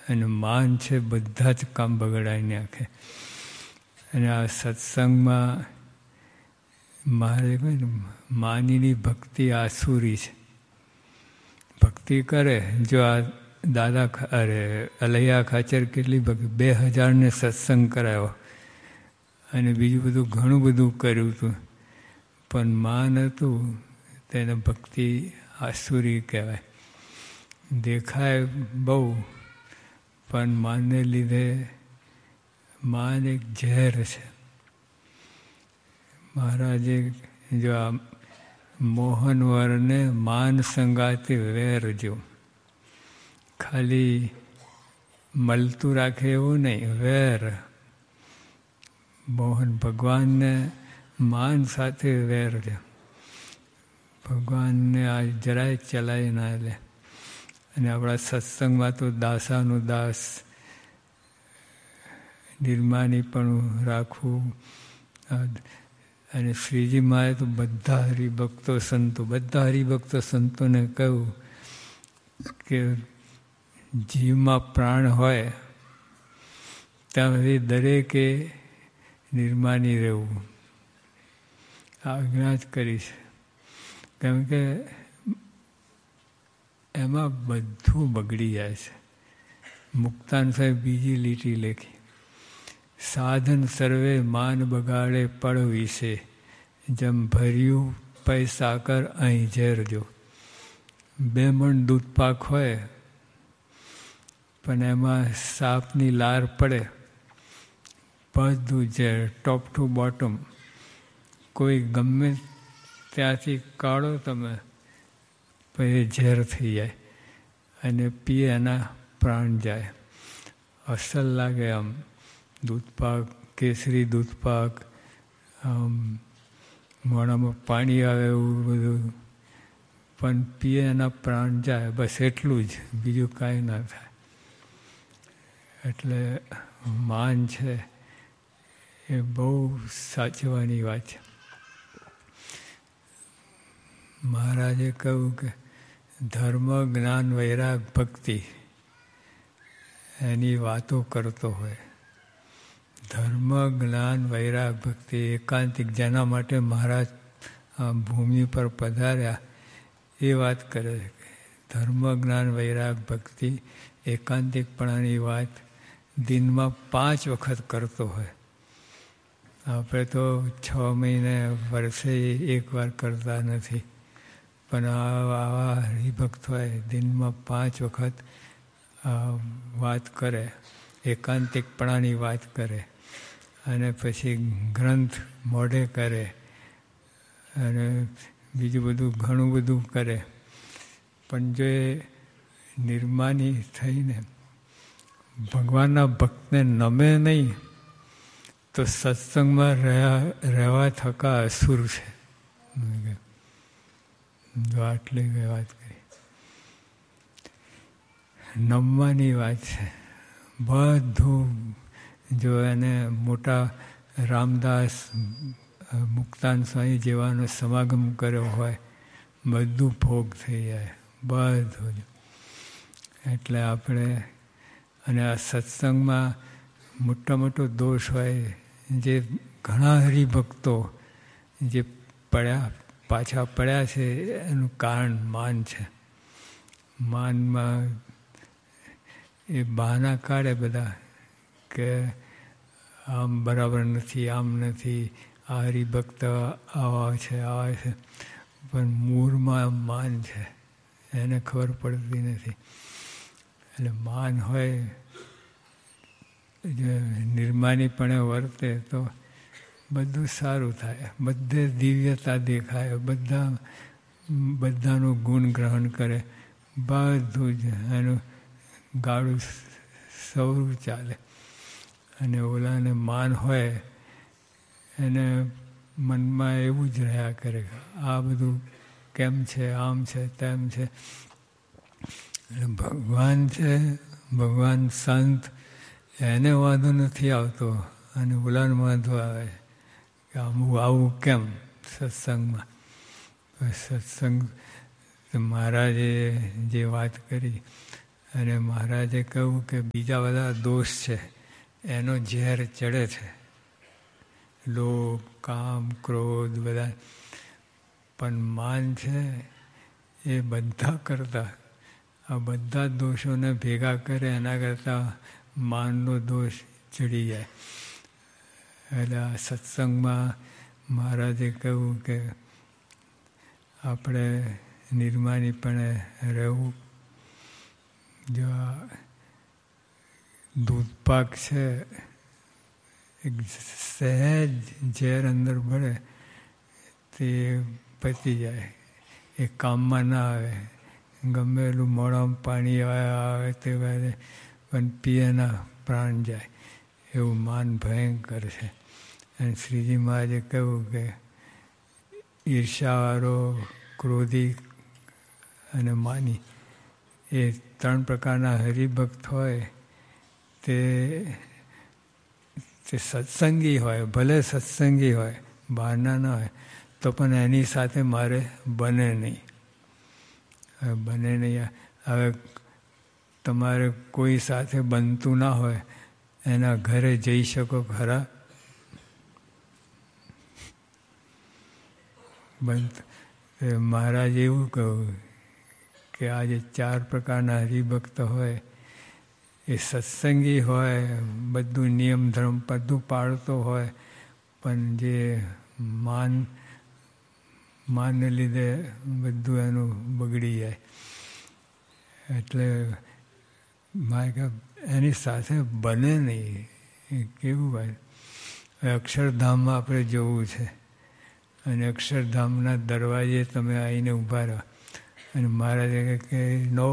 અને માન છે બધા જ કામ બગડાવી નાખે. અને આ સત્સંગમાં મારે કહે ને, માનીની ભક્તિ આસુરી છે. ભક્તિ કરે, જો આ દાદા અલૈયા ખાચર કેટલી ભક્તિ, 2000 સત્સંગ કરાયો અને બીજું બધું ઘણું બધું કર્યું હતું, પણ માન હતું તેને ભક્તિ આસુરી કહેવાય. દેખાય બહુ, પણ માનને લીધે માન એક ઝેર છે. મહારાજે જો આ મોહનવરને માન સંગાતે વેરજો, ખાલી મળતું રાખે એવું નહીં, વેર. મોહન ભગવાનને માન સાથે વેરજો, ભગવાનને આ જરાય ચલાવી ના લે. અને આપણા સત્સંગમાં તો દાસાનું દાસ, નિર્માની પણ રાખવું. અને શ્રીજી મહારાજે તો બધા હરિભક્તો સંતો, બધા હરિભક્તો સંતોને કહ્યું કે જીવમાં પ્રાણ હોય ત્યાં સુધી દરેકે નિર્માની રહેવું. આજ્ઞા જ કરીશ, કેમ કે એમાં બધું બગડી જાય છે. મુક્તાન સાહેબ બીજી લીટી લખી, સાધન સર્વે માન બગાડે પળ વિશે, જેમ ભર્યું પૈસાકર અહીં ઝેરજો. 2 મણ દૂધ પાક હોય પણ એમાં સાપની લાર પડે, બધું ઝેર, ટોપ ટુ બોટમ. કોઈ ગમે ત્યાંથી કાઢો તમે, પછી ઝેર થઈ જાય અને પીએ એના પ્રાણ જાય. અસલ લાગે આમ દૂધપાક, કેસરી દૂધપાક, મોઢામાં પાણી આવે એવું બધું, પણ પીએ એના પ્રાણ જાય, બસ એટલું જ, બીજું કાંઈ ના થાય. એટલે માન છે એ બહુ સાચવાની વાત છે. મહારાજે કહ્યું કે ધર્મ, જ્ઞાન, વૈરાગ, ભક્તિ એની વાતો કરતો હોય. ધર્મ, જ્ઞાન, વૈરાગ, ભક્તિ એકાંતિક, જેના માટે મહારાજ ભૂમિ પર પધાર્યા એ વાત કરે છે. ધર્મ, જ્ઞાન, વૈરાગ, ભક્તિ એકાંતિકપણાની વાત દિનમાં 5 વખત કરતો હોય. આપણે તો 6 મહિને, વર્ષે 1 વાર કરતા નથી, પણ આવા હરિભક્ત હોય દિનમાં 5 વખત વાત કરે, એકાંતિકપણાની વાત કરે. અને પછી ગ્રંથ મોઢે કરે અને બીજું બધું ઘણું બધું કરે. પણ જો એ નિર્માની થઈને ભગવાનના ભક્તને નમે નહીં તો સત્સંગમાં રહેવા થકા અસુર છે. જો આટલી વાત કરી, નમવાની વાત છે. બધું જો એને મોટા રામદાસ, મુક્તાન સ્વામી જેવાનો સમાગમ કર્યો હોય, બધું ભોગ થઈ જાય, બધું જ. એટલે આપણે, અને આ સત્સંગમાં મોટો દોષ હોય, જે ઘણા હરિભક્તો જે પાછા પડ્યા છે, એનું કારણ માન છે. માનમાં એ બહાના કાઢે બધા કે આમ બરાબર નથી, આમ નથી, આ હરિભક્ત આવા છે, પણ મૂળમાં માન છે, એને ખબર પડતી નથી. એટલે માન હોય, નિર્માનીપણે વર્તે તો બધું સારું થાય, બધે દિવ્યતા દેખાય, બધાનું ગુણ ગ્રહણ કરે, બધું જ એનું ગાળું સૌરું ચાલે. અને ઓલાને માન હોય એને મનમાં એવું જ રહ્યા કરે, આ બધું કેમ છે, આમ છે, તેમ છે. ભગવાન છે, ભગવાન સંત, એને વાંધો નથી આવતો, અને ઓલાને વાંધો આવે કે આવું કેમ સત્સંગમાં. સત્સંગ મહારાજે જે વાત કરી, અને મહારાજે કહ્યું કે બીજા બધા દોષ છે એનો ઝેર ચડે છે, લોભ, કામ, ક્રોધ બધા, પણ માન છે એ બધા કરતા આ બધા દોષોને ભેગા કરે એના કરતાં માનનો દોષ ચડી જાય. એટલે આ સત્સંગમાં મહારાજે કહ્યું કે આપણે નિર્માનીપણે રહેવું. જો આ દૂધપાક છે, એક સહેજ ઝેર અંદર ભળે તે પતી જાય, એ કામમાં ના આવે. ગમે એટલું મોઢામાં પાણી આવે તે પણ પીએના પ્રાણ જાય. એવું માન ભયંકર છે. અને શ્રીજી મહારાજે કહ્યું કે ઈર્ષાવાળો, ક્રોધી અને માની એ 3 પ્રકારના હરિભક્ત હોય તે સત્સંગી હોય, ભલે સત્સંગી હોય, બહારના ના હોય, તો પણ એની સાથે મારે બને નહીં. બને નહીં. હવે તમારે કોઈ સાથે બનતું ના હોય એના ઘરે જઈ શકો ખરા? મહારાજ એવું કહ્યું કે આ જે 4 પ્રકારના હરિભક્ત હોય એ સત્સંગી હોય, બધું નિયમ ધર્મ બધું પાળતો હોય, પણ જે માનને લીધે બધું એનું બગડી જાય. એટલે મારે એની સાથે બને નહીં. કેવું હોય, અક્ષરધામમાં આપણે જવું છે અને અક્ષરધામના દરવાજે તમે આવીને ઊભા રહો અને મહારાજે કહે કે નો,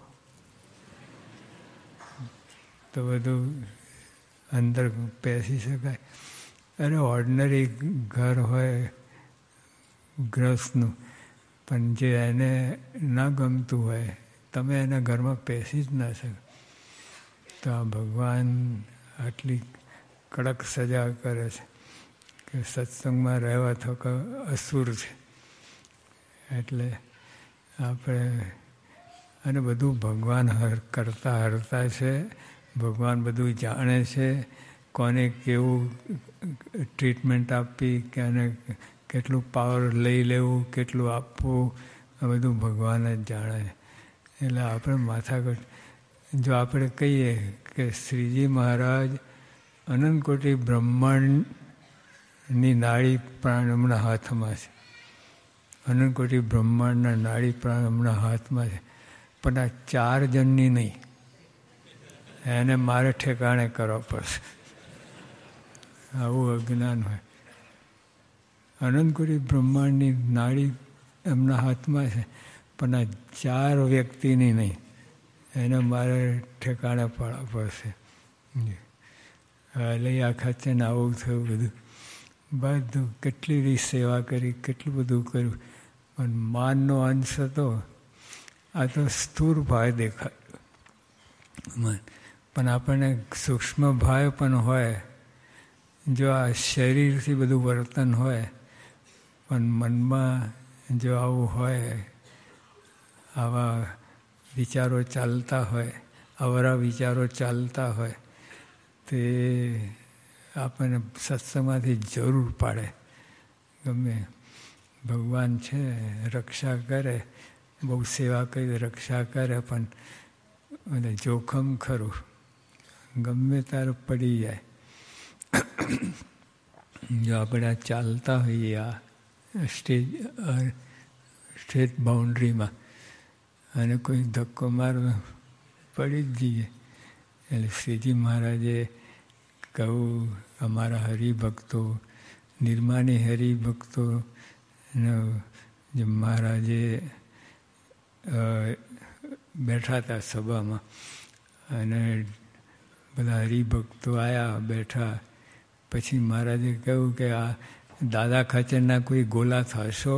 તો બધું અંદર બેસી શકાય. અરે ઓર્ડિનરી ઘર હોય ગ્રહસ્થનું, પણ જે એને ના ગમતું હોય તમે એના ઘરમાં બેસી જ ના શકો. તો આ ભગવાન આટલી કડક સજા કરે છે કે સત્સંગમાં રહેવા તો કે અસુર છે. એટલે આપણે અને બધું ભગવાન કરતા હરતા છે. ભગવાન બધું જાણે છે, કોને કેવું ટ્રીટમેન્ટ આપવી, કેને કેટલું પાવર લઈ લેવું, કેટલું આપવું, આ બધું ભગવાન જ જાણે. એટલે આપણે માથાકૂટ, જો આપણે કહીએ કે શ્રીજી મહારાજ અનંતકોટી બ્રહ્માંડની નાડી પ્રાણ હમણાં હાથમાં છે, અનંતકોટી બ્રહ્માંડના નાડી પ્રાણ હમણાં હાથમાં છે, પણ આ 4 જણની નહીં, એને મારે ઠેકાણે કરવા પડશે. આવું અજ્ઞાન હોય. અનંતકોટી બ્રહ્માંડની નાડી એમના હાથમાં છે, પણ આ 4 વ્યક્તિની નહીં, એને મારે ઠેકાણે પાડવા પડશે. એટલે આખા છે ને આવું થયું બધું કેટલી રીત સેવા કરી, કેટલું બધું કર્યું, પણ માનનો અંશ હતો. આ તો સ્થૂળ ભાવ દેખાય, પણ આપણને સૂક્ષ્મ ભાવ પણ હોય. જો આ શરીરથી બધું વર્તન હોય, પણ મનમાં જો આવું હોય, આવા વિચારો ચાલતા હોય, અવરા વિચારો ચાલતા હોય, તે આપણને સત્સંગમાંથી જરૂર પાડે. ગમે ભગવાન છે રક્ષા કરે, બહુ સેવા કરી રક્ષા કરે, પણ જોખમ ખરું, ગમે ત્યારે પડી જાય. જો આપણે આ ચાલતા હોઈએ આ સ્ટેજ બાઉન્ડ્રીમાં અને કોઈ ધક્કો મારવા પડી જ જઈએ. એટલે શ્રીજી મહારાજે કહ્યું, અમારા હરિભક્તો, નિર્માની હરિભક્તો, જે મહારાજે બેઠા હતા સભામાં અને બધા હરિભક્તો આવ્યા બેઠા. પછી મહારાજે કહ્યું કે આ દાદા ખાચરના કોઈ ગોલા થશો?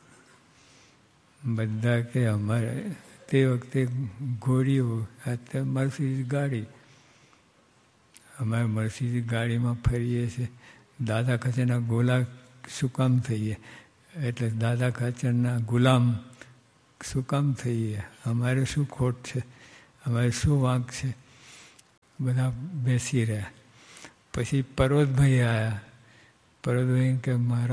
બધા કે અમારે તે વખતે ઘોડીઓ, અત્યારે મર્સિડીઝ ગાડી, અમારે મર્સિડીઝ ગાડીમાં ફરીએ છીએ, દાદા ખાચરના ગોલા શું કામ થઈએ? એટલે દાદા ખાચરના ગુલામ શું કામ થઈએ? અમારે શું ખોટ છે? અમારે શું વાંક છે? બધા બેસી રહ્યા. પછી પર્વતભાઈ આવ્યા. પર્વતભાઈ કે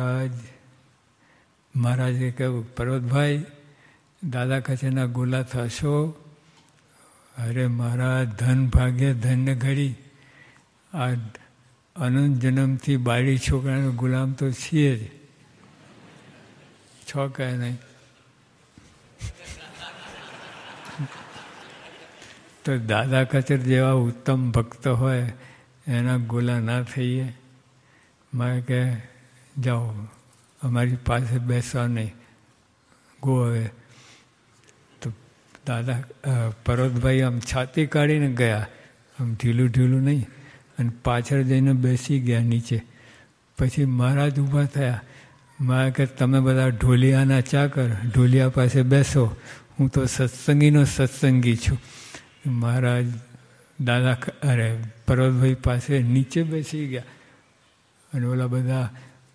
મહારાજે કહ્યું, પર્વતભાઈ દાદા કચેરના ગોલા થશો? અરે મહારાજ, ધન ભાગ્ય ધન્ય ઘડી, આ અનંત જન્મથી બાળી છોકરાનો ગુલામ તો છીએ જ. છો કે નહીં? તો દાદા કચર જેવા ઉત્તમ ભક્ત હોય એના ગોલા ના થઈએ? મારે કે જાઓ, અમારી પાસે બેસવા નહીં, ગો હવે. તો દાદા પર્વતભાઈ આમ છાતી કાઢીને ગયા, આમ ઢીલું ઢીલું નહીં, અને પાછળ જઈને બેસી ગયા નીચે. પછી મહારાજ ઊભા થયા. મારે કે તમે બધા ઢોલિયાના ચાકર, ઢોલિયા પાસે બેસો, હું તો સત્સંગીનો સત્સંગી છું. મહારાજ દાદા પર્વતભાઈ પાસે નીચે બેસી ગયા, અને ઓલા બધા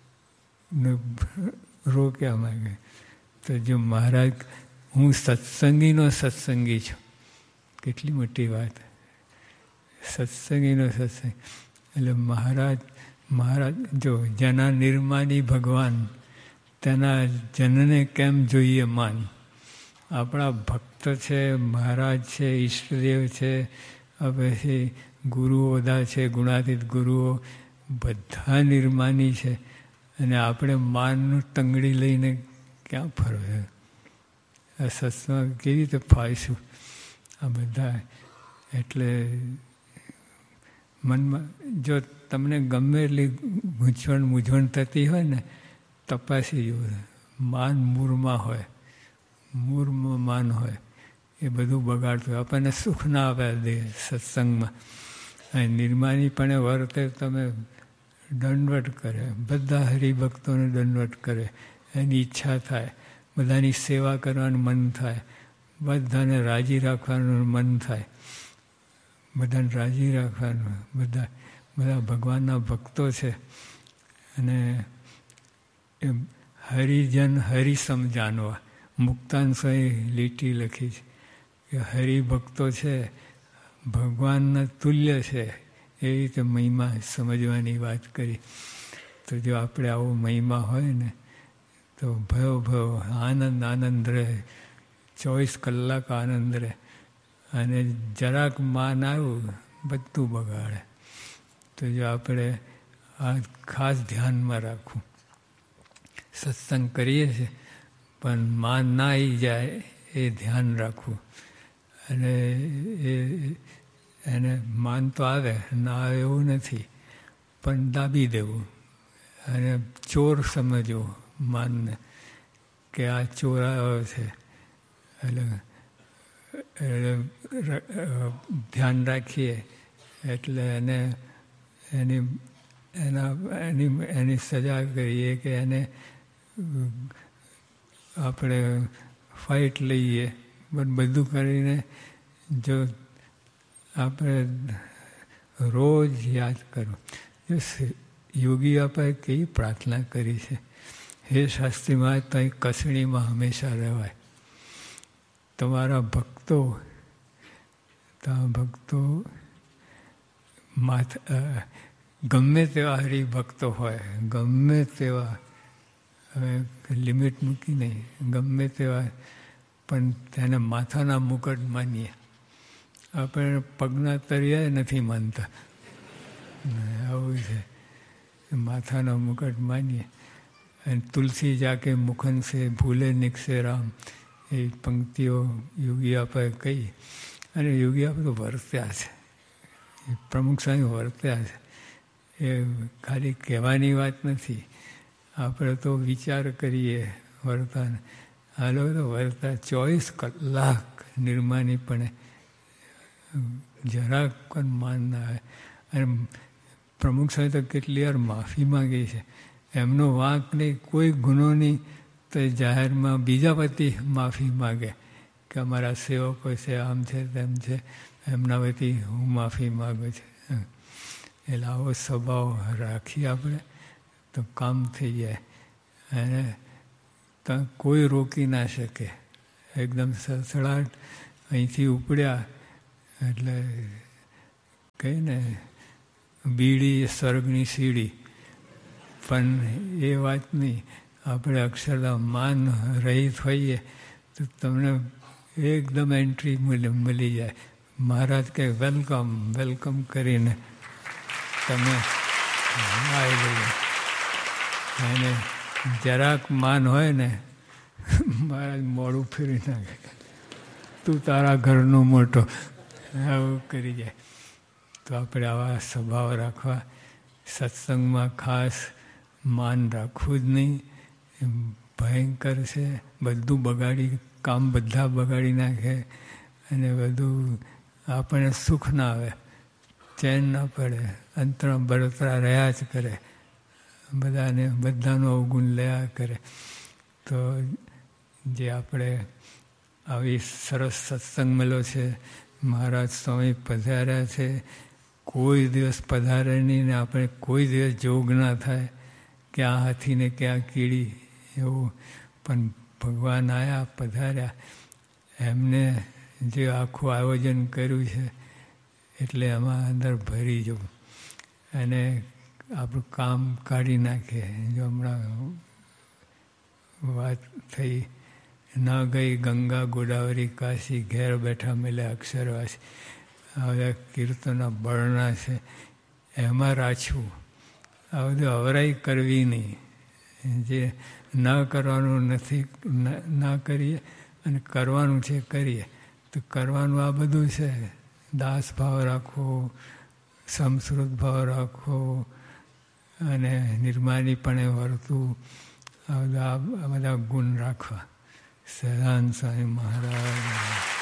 રોક્યા. માગે તો જો મહારાજ, હું સત્સંગીનો સત્સંગી છું. કેટલી મોટી વાત! સત્સંગીનો સત્સંગ એટલે મહારાજ જો જેના નિર્માની ભગવાન, તેના જનને કેમ જોઈએ માન. આપણા ભક્ત છે, મહારાજ છે, ઈષ્ટદેવ છે, પછી ગુરુઓ બધા છે, ગુણાતીત ગુરુઓ બધા નિર્માની છે, અને આપણે માનનું ટંગડી લઈને ક્યાં ફરવે? આ સત્સંગ કેવી રીતે ફાવીશું આ બધા? એટલે મનમાં જો તમને ગમે એટલી મૂંઝવણ થતી હોય ને, તપાસી જુઓ. માન મૂળમાં હોય, મૂળમાં માન હોય, એ બધું બગાડતું હોય, આપણને સુખ ના આપે દે સત્સંગમાં. અને નિર્માનીપણે વર્તે તમે દંડવટ કરે, બધા હરિભક્તોને દંડવટ કરે, એની ઈચ્છા થાય, બધાની સેવા કરવાનું મન થાય, બધાને રાજી રાખવાનું મન થાય, બધાને રાજી રાખવાનું. બધા ભગવાનના ભક્તો છે, અને એમ હરિજન હરિસમ જાણવા. મુક્તાન સ્વામી લીટી લખી છે કે હરિભક્તો છે ભગવાનના તુલ્ય છે, એ રીતે મહિમા સમજવાની વાત કરી. તો જો આપણે આવો મહિમા હોય ને, તો ભયો આનંદ રહે, 24 કલાક આનંદ રહે. અને જરાક માન આવ્યું, બધું બગાડે. તો જો આપણે આ ખાસ ધ્યાનમાં રાખવું. સત્સંગ કરીએ છીએ, પણ માન ના આવી જાય એ ધ્યાન રાખવું. અને એને માન તો આવે, ના આવે એવું નથી, પણ દાબી દેવું. અને ચોર સમજવું માનને, કે આ ચોર આવ્યો છે. એટલે ધ્યાન રાખીએ એટલે એની સજા કરીએ, કે એને આપણે ફાઇટ લઈએ. બધું કરીને જો આપણે રોજ યાદ કરવું. યોગી આપણે કેવી પ્રાર્થના કરી છે, હે શાસ્ત્રી મહારાજ, ત્યાં કસણીમાં હંમેશા રહેવાય. તમારા ભક્તો ગમે તેવા હરિભક્તો હોય, ગમે તેવા, હવે લિમિટ મૂકી નહીં, ગમે તેવા, પણ તેને માથાના મુકટ માનીએ. આપણે પગના તળિયા નથી માનતા, આવું છે. માથાનો મુકટ માનીએ. અને તુલસી જાકે મુખન સે ભૂલે નિકસે રામ, એ પંક્તિઓ યોગી આપણે કહી. અને યોગી આપણે તો વર્ત્યા છે, પ્રમુખ સ્વામી વર્ત્યા છે. એ ખાલી કહેવાની વાત નથી, આપણે તો વિચાર કરીએ વર્તાને. આ લોકો તો વર્તા 24 કલાક નિર્માનીપણે, જરાક પણ માન ના આવે. અને પ્રમુખ સ્વામી તો કેટલી વાર માફી માગી છે. એમનો વાંક નહીં, કોઈ ગુનો નહીં, તો જાહેરમાં બીજા વતી માફી માગે કે અમારા સેવકો છે, આમ છે, તેમ છે, એમના વતી હું માફી માગું છું. એટલે આવો સ્વભાવ રાખીએ આપણે તો કામ થઈ જાય. અને કોઈ રોકી ના શકે. એકદમ સડસડાટ અહીંથી ઉપડ્યા એટલે કહે ને બીડી સ્વર્ગની સીડી, પણ એ વાત નહીં. આપણે અક્ષરધામ માન રહિત હોઈએ તો તમને એકદમ એન્ટ્રી મળી જાય. મહારાજ કહે વેલકમ વેલકમ કરીને તમે આવી જજો. અને જરાક માન હોય ને મહારાજ મોડું ફેરી નાખે, તું તારા ઘરનો મોટો, આવું કરી જાય. તો આપણે આવા સ્વભાવ રાખવા. સત્સંગમાં ખાસ માન રાખવું જ નહીં. ભયંકર છે, બધું બગાડી, કામ બધા બગાડી નાખે. અને બધું આપણને સુખ ના આવે, ચેન ના પડે, અંતરા બળતરા રહ્યા જ કરે, બધાનો અવગુણ લયા કરે. તો જે આપણે આવી સરસ સત્સંગ મળ્યો છે, મહારાજ સ્વામી પધાર્યા છે, કોઈ દિવસ પધારે નહીં ને આપણે કોઈ દિવસ જોગ ના થાય કે આ હાથીને કે આ કીડી એવું. પણ ભગવાન આવ્યા, પધાર્યા, એમને જે આખું આયોજન કર્યું છે એટલે એમાં અંદર ભરી જવું અને આપણું કામ કાઢી નાખે. જો હમણાં વાત થઈ, ન ગઈ ગંગા ગોદાવરી કાશી, ઘેર બેઠા મળ્યા અક્ષરવાસી. હવે કીર્તનના બળના છે, એમાં રાચવું. આ બધું અવરાઈ કરવી નહીં. જે ન કરવાનું નથી ના કરીએ, અને કરવાનું છે કરીએ. તો કરવાનું આ બધું છે, દાસ ભાવ રાખવો, સમશ્રુત ભાવ રાખવો, અને નિર્માનીપણે વર્તવું, આ બધા ગુણ રાખવા. સહજાનંદ સ્વામી મહારાજ.